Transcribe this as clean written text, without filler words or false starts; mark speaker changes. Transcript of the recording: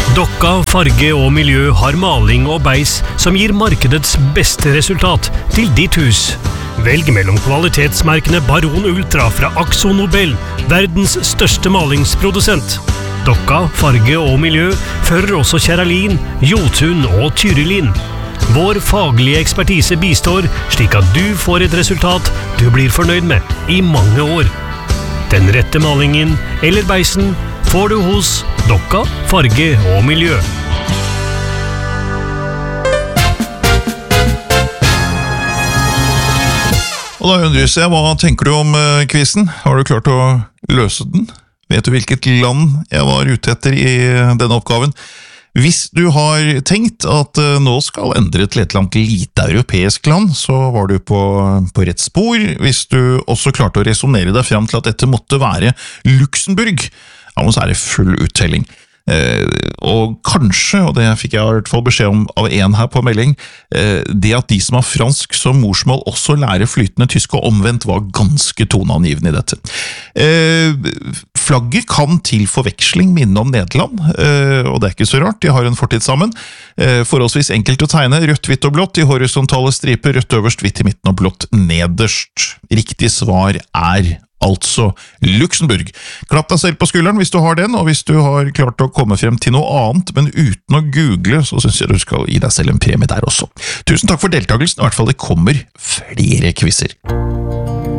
Speaker 1: Dokka Farge og Miljø har maling og beis som gir markedets beste resultat til ditt hus. Velg mellom kvalitetsmerkene Baron Ultra fra Akzo Nobel, verdens største malingsprodusent. Dokka Farge og Miljø fører også Kjeralin, Jotun og Tyrillin. Vår faglige ekspertise bistår slik at du får et resultat du blir fornøyd med i mange år. Den rette malingen eller beisen får du hos Dokka Farge og Miljø.
Speaker 2: Og da undrer jeg, hva tenker du om quizen? Har du klart å løse den? Vet du hvilket land jeg var ute etter i denne oppgaven? Hvis du har tenkt at nå skal endre til et eller annet lite europeisk land, så var du på rett spor. Hvis du også klarte å resonere deg frem til at dette måtte være Luxembourg, ja, så er det full uttelling. Og kanskje, og det fikk jeg i hvert fall beskjed om av en her på melding, det at de som har fransk som morsmål også lærer flytende tysk og omvendt var ganske toneangivende i dette. Flagget kan til forveksling minne om Nederland, og det er ikke så rart, de har en fortid sammen. Forholdsvis enkelt å tegne, rødt, hvitt og blått, i horisontale striper, rødt øverst, hvitt i midten og blått nederst. Riktig svar er altså Luxembourg. Klapp deg selv på skulderen hvis du har den, og hvis du har klart å komme frem til noe annet, men uten å google, så synes jeg du skal gi deg selv en premie der også. Tusen takk for deltakelsen, i hvert fall det kommer flere quizzer.